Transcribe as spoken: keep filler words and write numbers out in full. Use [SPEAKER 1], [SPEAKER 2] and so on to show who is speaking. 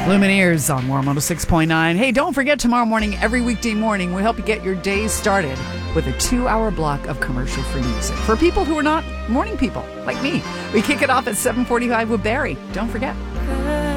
[SPEAKER 1] Lumineers on Warm one oh six point nine. Hey, don't forget tomorrow morning, every weekday morning, we help you get your day started with a two-hour block of commercial-free music. For people who are not morning people, like me. We kick it off at seven forty-five with Barry. Don't forget.